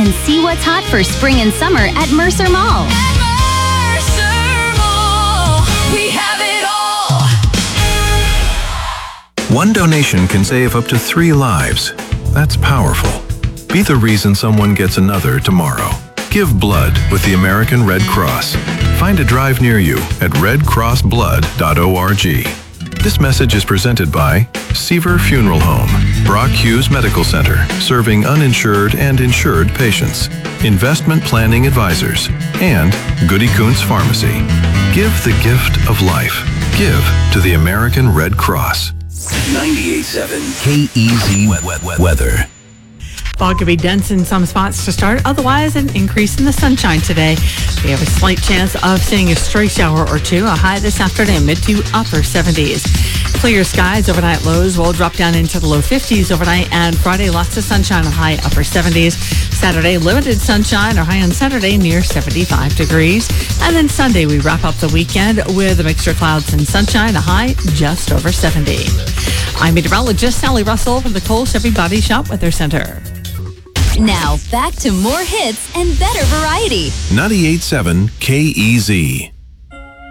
and see what's hot for spring and summer at Mercer Mall. We have it all. One donation can save up to 3 lives. That's powerful. Be the reason someone gets another tomorrow. Give blood with the American Red Cross. Find a drive near you at redcrossblood.org. This message is presented by Seaver Funeral Home, Brock Hughes Medical Center, serving uninsured and insured patients, Investment Planning Advisors, and Goody Kuntz Pharmacy. Give the gift of life. Give to the American Red Cross. 98.7 KEZ weather. Fog could be dense in some spots to start. Otherwise, an increase in the sunshine today. We have a slight chance of seeing a stray shower or two. A high this afternoon, mid to upper 70s. Clear skies. Overnight lows will drop down into the low 50s overnight. And Friday, lots of sunshine, a high upper 70s. Saturday, limited sunshine, or high on Saturday near 75 degrees. And then Sunday, we wrap up the weekend with a mixture of clouds and sunshine, a high just over 70. I'm meteorologist Sally Russell from the Cole Chevy Body Shop Weather Center. Now, back to more hits and better variety. 98.7 KEZ.